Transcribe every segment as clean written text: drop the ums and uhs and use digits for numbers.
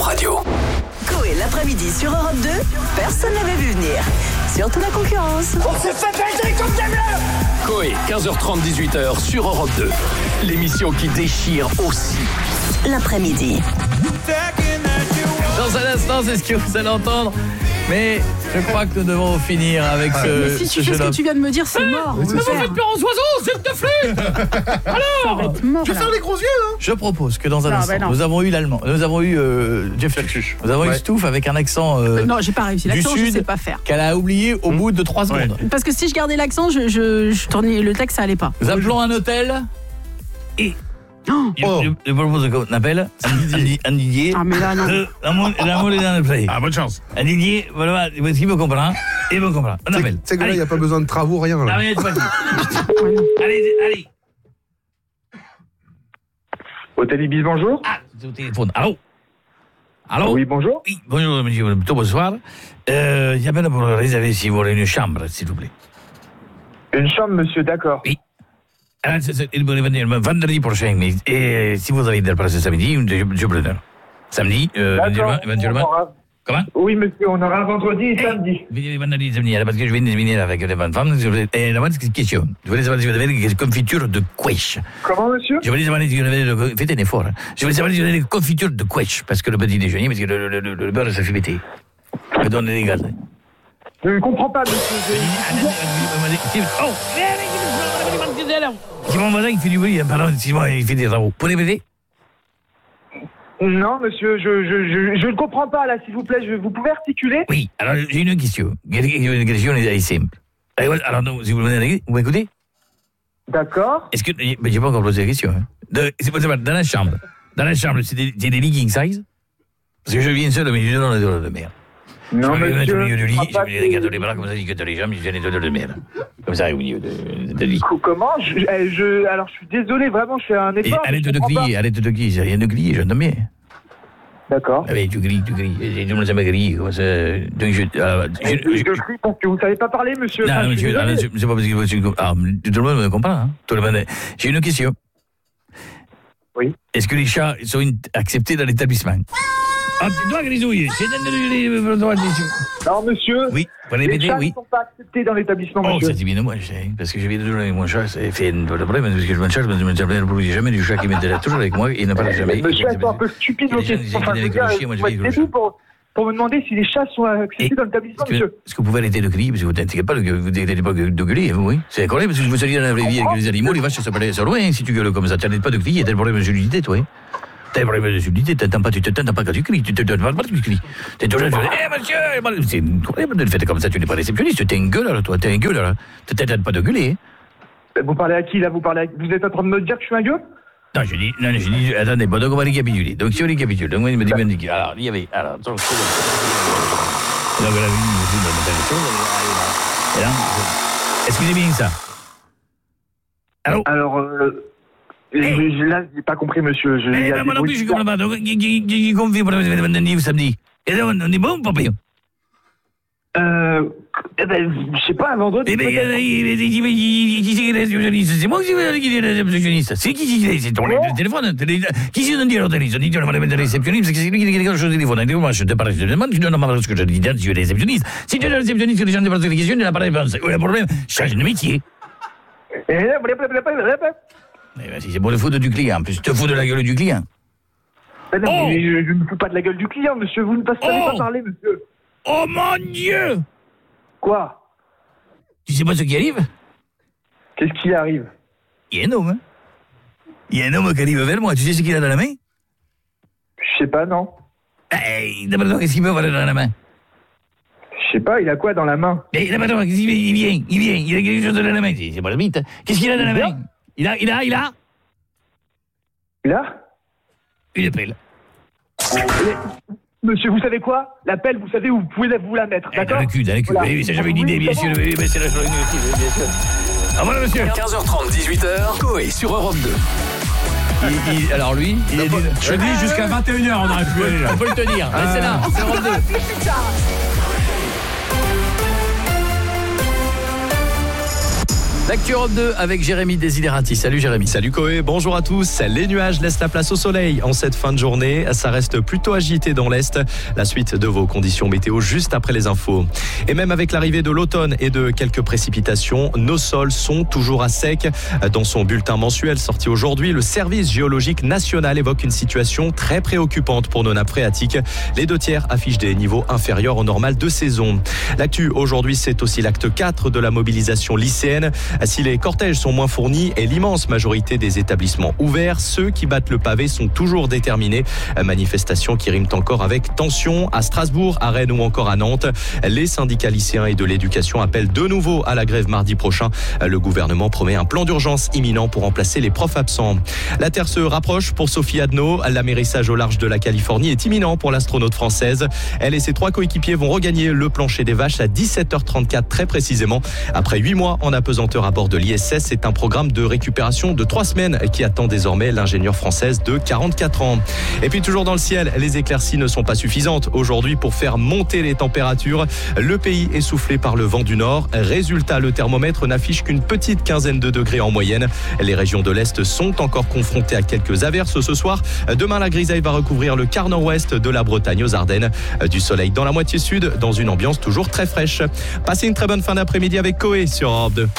radio. Coé l'après-midi sur Europe 2, personne n'avait vu venir. Surtout la concurrence. On s'est fait baiser comme des bleus. Coé, 15h30, 18h sur Europe 2. L'émission qui déchire aussi. L'après-midi. Dans un instant, c'est ce que vous allez entendre. Mais je crois que nous devons finir avec Mais si tu fais ce que tu viens de me dire, c'est mort. Mais vous faites peur aux oiseaux, s'il te plaît. Alors, tu faire les gros yeux, hein. je propose que dans un instant, nous avons eu l'allemand, nous avons eu Jeff Tuch, nous avons eu Stouff avec un accent non, j'ai pas réussi. L'accent, je sais pas faire. Qu'elle a oublié au bout de 3 secondes. Parce que si je gardais l'accent, je tournais le texte, ça allait pas. Nous appelons un hôtel et je propose qu'on appelle un Didier. Ah mais là non. L'amour est dans le play. Ah, bonne chance. Un Didier, voilà, parce qu'il me comprend. Il me comprend. On appelle. Tu sais que là, il n'y a pas besoin de travaux, rien. Là. Allez, allez. Hôtel Ibis, bonjour. Ah, c'est au téléphone. Allô? Oui, bonjour. Oui, bonjour, monsieur, plutôt bonsoir. J'appelle pour réserver, si vous voulez, une chambre, s'il vous plaît. Une chambre, monsieur, d'accord. Oui. Alors, il pourrait venir vendredi prochain, mais si vous avez de la place samedi, je preneur. Samedi, éventuellement. Comment? Oui, monsieur, on aura vendredi et samedi. Vendredi, samedi, parce que je viens de venir avec des bonnes femmes. Et la c'est une question. Je voulais savoir si vous avez des confitures de quiche. Comment, monsieur? Je voulais savoir si vous avez faites un effort. Je voulais savoir si vous avez des confitures de quiche, parce que le petit déjeuner, parce que le beurre, ça fait péter. Me donne des gaz. Je ne comprends pas, monsieur. Oh! C'est mon voisin qui fait du bruit, pardon, excusez-moi, il fait des travaux. Vous pouvez répéter? Non, monsieur, je ne comprends pas, là, s'il vous plaît. Vous pouvez articuler? Oui, alors j'ai une question. Une question est simple. Alors, non, si vous m'écoutez? D'accord. Est-ce que... Mais j'ai pas encore posé la question. C'est pas dans la chambre. Dans la chambre, c'est des leggings size? Parce que je viens seul, mais je suis dans la douleur de mer. Non, je vais monsieur, mettre au milieu du lit, je je vais les regarder les bras, comme ça, je gâte les jambes, je viens les douleurs de mer. Comme ça, au milieu de lit. Comment? Alors, je suis désolé, vraiment, je fais un effort. Arrête de crier, j'ai rien de crier, j'entends bien. D'accord. Ah oui, tu cries. J'ai tout le monde ça m'a crié, comme ça. Donc je crie parce que vous ne savez pas parler, monsieur. Non, monsieur, c'est pas parce que... Ah, tout le monde me comprend, hein. Tout le monde... J'ai une question. Oui. Est-ce que les chats sont acceptés dans l'établissement? Ah, tu dois grisouiller. Non, monsieur. Oui, vous les répétez, chats oui. ne sont pas acceptés dans l'établissement, Oh, monsieur. ça c'est bien, moi, je sais. Parce que je viens toujours avec mon chat, ça fait un problème, parce que je me cherche, je me dis jamais du chat qui m'était là toujours avec moi, il ne parle jamais. Monsieur, c'est un peu stupide, il y a des gens qui viennent avec le chien, moi je viens avec le chat. Pour me demander si les chats sont acceptés dans l'établissement, monsieur. Est-ce que vous pouvez arrêter de crier? Parce que vous n'inquiétez pas, vous n'arrêtez pas de gueuler, oui. C'est incroyable, parce que je vous dis dans la vraie vie avec les animaux, les vaches, ça peut aller loin, si tu gueules comme ça. Tu n'arrêtes pas de crier, t'as le problème de solidité, toi. T'as un problème de subtilité, tu t'entends pas quand tu cries, tu te donnes pas quand tu cries. T'es toujours là, monsieur, c'est incroyable de le faire comme ça, tu n'es pas réceptionniste, t'es un gueuleur, toi, t'es un gueuleur. Tu t'arrêtes pas de gueuler. Vous parlez à qui, là? Vous êtes en train de me dire que je suis un gueule? Non, je dis, attendez, bon, donc on va récapituler. Donc si on récapitule, donc moi, il me dit, alors, il y avait, donc la vie, est-ce que c'est bien ça? Allô? Alors, là, j'ai pas compris, monsieur. Moi non plus, je comprends pas. Donc, qui confie pour le vendredi samedi? Et là, on est bon ou pas payant? Je sais pas, un vendredi. C'est moi qui est le réceptionniste. C'est qui c'est ton téléphone? Qui c'est qui dit alors téléphone? On dit on va mettre le réceptionniste parce que c'est lui qui dit quelque chose au téléphone. Moi, je te parle, je te demande, tu donnes pas ce que je dis, tu es réceptionniste. Si tu es réceptionniste, que les gens te posent des questions, tu n'as pas de réponse. Le problème, change de métier. Si c'est pour le foutre du client, en plus, te fous de la gueule du client. Mais non, mais je ne me fous pas de la gueule du client, monsieur. Vous ne savez pas parler, monsieur. Oh mon Dieu! Quoi? Tu sais pas ce qui arrive? Qu'est-ce qui arrive? Il y a un homme, hein? Il y a un homme qui arrive vers moi. Tu sais ce qu'il a dans la main? Je sais pas, non. D'abord, qu'est-ce qu'il peut avoir dans la main? Je sais pas, il a quoi dans la main? D'abord, il vient. Il a quelque chose dans la main. C'est pas le mythe. Qu'est-ce qu'il a dans la main? Il a une pelle. Monsieur, vous savez quoi? La pelle, vous savez où vous pouvez vous la mettre, d'accord? Dans le cul. Voilà. Oui, j'avais une idée, bien sûr. Oui, c'est la chose, bien sûr. Ah voilà, monsieur. 15h30, 18h, Coé sur Europe 2. Alors lui, il est je dis jusqu'à 21h, on aurait pu aller là. On peut le tenir. C'est là, c'est Europe 2. L'actu Europe 2 avec Jérémy Desiderati. Salut Jérémy. Salut Koé, bonjour à tous. Les nuages laissent la place au soleil en cette fin de journée. Ça reste plutôt agité dans l'Est. La suite de vos conditions météo juste après les infos. Et même avec l'arrivée de l'automne et de quelques précipitations, nos sols sont toujours à sec. Dans son bulletin mensuel sorti aujourd'hui, le service géologique national évoque une situation très préoccupante pour nos nappes phréatiques. Les 2/3 affichent des niveaux inférieurs au normal de saison. L'actu aujourd'hui, c'est aussi l'acte 4 de la mobilisation lycéenne. Si les cortèges sont moins fournis et l'immense majorité des établissements ouverts, ceux qui battent le pavé sont toujours déterminés. Manifestation qui rime encore avec tension à Strasbourg, à Rennes ou encore à Nantes. Les syndicats lycéens et de l'éducation appellent de nouveau à la grève mardi prochain. Le gouvernement promet un plan d'urgence imminent pour remplacer les profs absents. La Terre se rapproche pour Sophie Adno. L'amérissage au large de la Californie est imminent pour l'astronaute française. Elle et ses 3 coéquipiers vont regagner le plancher des vaches à 17h34 très précisément. Après 8 mois en apesanteur à bord de l'ISS, c'est un programme de récupération de 3 semaines qui attend désormais l'ingénieure française de 44 ans. Et puis toujours dans le ciel, les éclaircies ne sont pas suffisantes aujourd'hui pour faire monter les températures. Le pays est soufflé par le vent du nord. Résultat, le thermomètre n'affiche qu'une petite quinzaine de degrés en moyenne. Les régions de l'Est sont encore confrontées à quelques averses ce soir. Demain, la grisaille va recouvrir le quart nord-ouest de la Bretagne aux Ardennes. Du soleil dans la moitié sud, dans une ambiance toujours très fraîche. Passez une très bonne fin d'après-midi avec Koé sur Europe 2.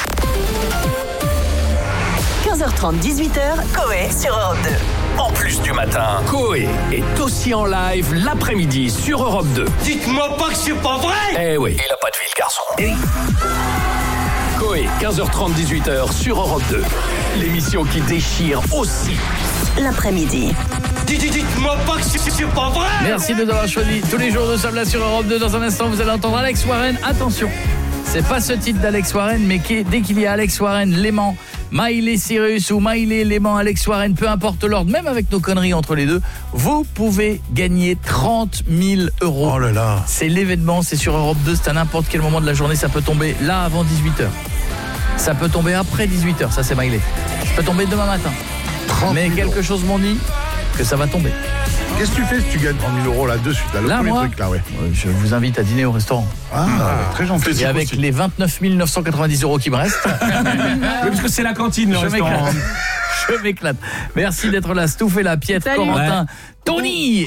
15h30, 18h, Koé sur Europe 2. En plus du matin, Koé est aussi en live l'après-midi sur Europe 2. Dites-moi pas que c'est pas vrai. Eh oui, il a pas de vie le garçon. Eh oui. Koé, 15h30, 18h sur Europe 2. L'émission qui déchire aussi L'après-midi. Dites-moi pas que c'est pas vrai. Merci de nous avoir choisi. Tous les jours, nous sommes là sur Europe 2. Dans un instant, vous allez entendre Alex Warren. Attention, c'est pas ce titre d'Alex Warren, mais dès qu'il y a Alex Warren, Léman, Miley Cyrus ou Miley, Léman, Alex Warren, peu importe l'ordre, même avec nos conneries entre les deux, vous pouvez gagner 30 000 euros. Oh là là. C'est l'événement, c'est sur Europe 2, c'est à n'importe quel moment de la journée, ça peut tomber là avant 18h. Ça peut tomber après 18h, ça c'est Miley. Ça peut tomber demain matin. Mais quelque chose m'ont dit que ça va tomber. Qu'est-ce que tu fais si tu gagnes 30 000 euros là-dessus? T'as Là, moi, trucs, là, ouais. Je vous invite à dîner au restaurant. Très gentil. Et avec les 29 990 euros qui me restent, Oui, parce que c'est la cantine, le restaurant. je m'éclate. Merci d'être là. Stouff et la Piette, Salut. Corentin, Tony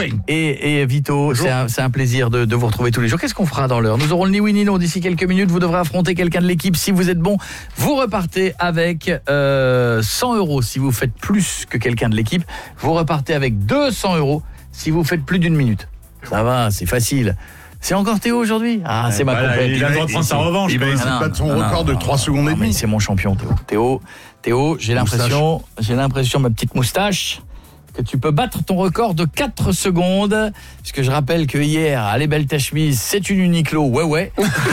et Vito. C'est un plaisir de vous retrouver tous les jours. Qu'est-ce qu'on fera dans l'heure? Nous aurons le Ni Oui Ni Non d'ici quelques minutes. Vous devrez affronter quelqu'un de l'équipe. Si vous êtes bon, vous repartez avec 100 euros. Si vous faites plus que quelqu'un de l'équipe, vous repartez avec 200 euros si vous faites plus d'une minute. Ça va, c'est facile. C'est encore Théo aujourd'hui? Ah, c'est ma compète. Il a le droit de prendre sa revanche. Il va essayer de battre son record de 3 secondes et demie. C'est mon champion, Théo, j'ai l'impression, ma petite moustache, que tu peux battre ton record de 4 secondes. Puisque je rappelle que hier, Allez belle ta chemise, c'est une Uniqlo, ouais.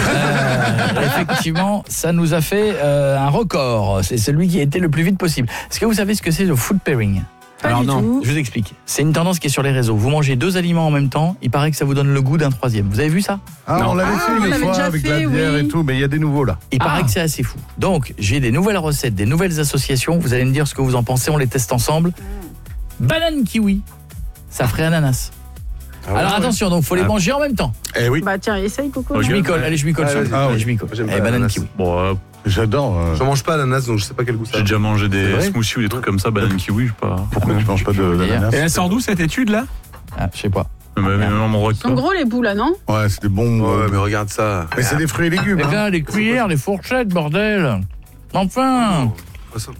Effectivement, ça nous a fait un record. C'est celui qui a été le plus vite possible. Est-ce que vous savez ce que c'est le food pairing? Pas du tout. Je vous explique. C'est une tendance qui est sur les réseaux. Vous mangez 2 aliments en même temps, il paraît que ça vous donne le goût d'un 3e. Vous avez vu ça? On l'avait fait une fois déjà avec fait, la bière oui. et tout, mais il y a des nouveaux là. Il paraît que c'est assez fou. Donc, j'ai des nouvelles recettes, des nouvelles associations. Vous allez me dire ce que vous en pensez, on les teste ensemble. Banane kiwi, ça ferait ananas. Alors attention, donc faut les manger en même temps. Eh oui. Bah tiens, essaye Coco. Je m'y colle, allez, je m'y colle. Je m'y colle. J'aime Allez, pas banane l'ananas. kiwi. Bon, J'adore. J'en mange pas l'ananas, donc je sais pas quel goût ça a. j'ai déjà mangé C'est des vrai smoothies ou des trucs comme ça, banane kiwi, je sais pas. Pourquoi tu manges pas d'ananas? Et elle sort d'où cette étude là? Ah, je sais pas. Mais non, mon Ils sont gros les bouts là, non? Ouais, c'est des bons. Ouais, mais regarde ça. Mais c'est des fruits et légumes. Les hein. gars, les cuillères, les fourchettes, bordel. Enfin. Pas ça.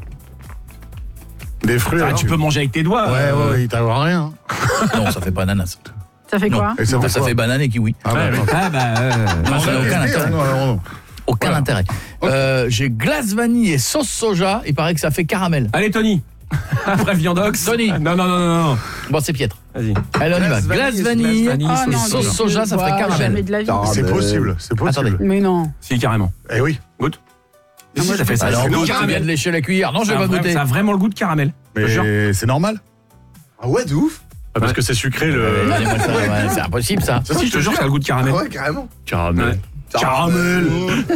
Des fruits. Ah, alors. tu peux manger avec tes doigts. Ouais, il t'arrive rien. Non, ça fait pas ananas. Ça fait quoi? Et ça fait Ça quoi? fait banane et kiwi. Ah, bah, Ah bah. Non, ça n'a aucun intérêt. non. Aucun intérêt. J'ai glace vanille et sauce soja. Il paraît que ça fait caramel. Allez Tony. Après Viandox. Tony. Non. Bon, c'est piètre. Vas-y. Allez, on y va. Glace vanille, Ah non, sauce mais soja, ça ferait jamais caramel. de la vie. C'est possible. Attendez. Mais non. Si, carrément. Eh oui. Goûte. Ah, moi, ça fait ça. Alors, C'est le goûte, goût de tu viens caramel. de lécher la cuillère. Non, je vais pas goûter. Ça a vraiment le goût de caramel. Je te jure. Mais c'est normal. Ah ouais, de ouf. Parce que c'est sucré le Donnez-moi ça, ouais, c'est impossible ça. Si, je te jure, ça a le goût de caramel. Ouais, carrément. caramel. Caramel.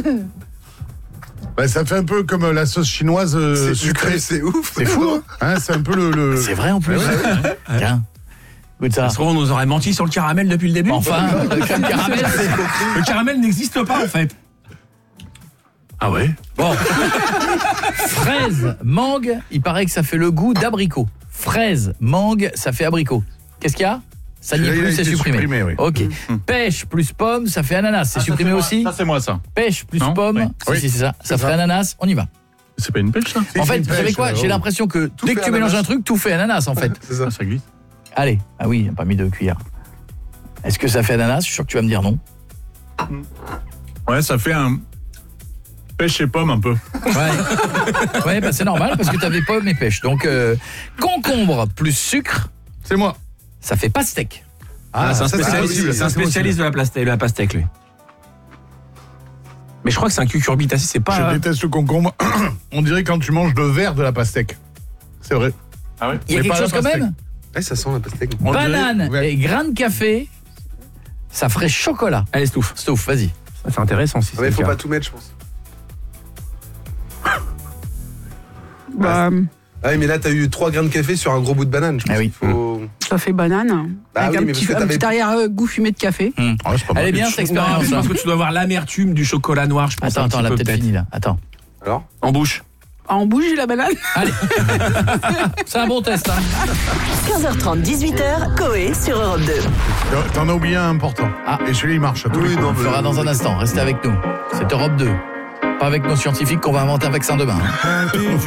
Bah, ça fait un peu comme la sauce chinoise sucrée. C'est ouf. C'est fou, hein. C'est un peu le... C'est vrai en plus. Tiens, goûte ça. Parce qu'on nous aurait menti sur le caramel depuis le début. Enfin, le crème caramel, c'est... Le caramel n'existe pas en fait. Ah ouais? Bon. Fraise, mangue, il paraît que ça fait le goût d'abricot. Fraise, mangue, ça fait abricot. Qu'est-ce qu'il y a? Ça n'y est plus, c'est supprimé. Oui. Ok. Pêche plus pomme, ça fait ananas. C'est supprimé aussi? Ça, c'est moi, ça. Pêche plus Non? pomme, Oui. si, c'est ça. Ça ferait ananas, on y va. C'est pas une pêche, ça? En fait, une vous savez pêche, quoi? J'ai l'impression que dès que tu mélanges un truc, tout fait ananas en fait. C'est ça. Ah, ça glisse. Allez, ah oui, pas mis 2 cuillères. Est-ce que ça fait ananas? Je suis sûr que tu vas me dire non. Ouais, ça fait un pêche et pomme un peu. Ouais, bah c'est normal parce que t'avais pomme et pêche. Donc, concombre plus sucre, C'est moi. ça fait pastèque. Ah, c'est un spécialiste, c'est de la pastèque, lui. Mais je crois que c'est un cucurbitacé, c'est Je pas... déteste le concombre. On dirait quand tu manges le verre de la pastèque. C'est vrai. Ah ouais? Il y a Mais quelque pas la chose quand pastèque. même. Ouais, ça sent la pastèque. On dirait- Banane ouais. et grain de café, ça ferait chocolat. Allez, Stouff. Stouff, vas-y. Ça, c'est intéressant, si Ah, mais c'est faut le cas. pas tout mettre, je pense. Bah, Ah oui, mais là, t'as eu 3 grains de café sur un gros bout de banane. Je pense Ah oui. qu'il faut... ça fait banane. Bah avec oui, un mais petit, parce que un t'avais- petit arrière-goût fumé de café. Ah, c'est pas mal. Elle est bien cette Ouais, expérience. je hein. pense que tu dois avoir l'amertume du chocolat noir, je pense. Attends, un petit la peu, peut-être peut-être. fini là. Attends. Alors En bouche. En bouche, j'ai la banane. Allez. C'est un bon test. Hein. 15h30, 18h, Coé sur Europe 2. T'en as oublié un important. Ah. Et celui-là, il marche à tous les Oui, coups. non, On le fera dans un instant. Restez avec nous. C'est Europe 2. Pas avec nos scientifiques qu'on va inventer un vaccin demain.